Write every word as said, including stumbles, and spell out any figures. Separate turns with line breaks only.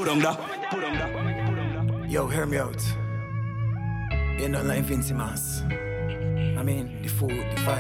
put on that, put on that, put on that.
Yo, hear me out. You're not like Vincy Mas. I mean, the food, the vibe.